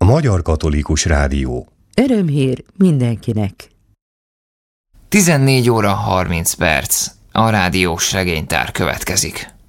Magyar Katolikus Rádió. Örömhír mindenkinek. 14 óra 30 perc. A rádiós regénytár következik.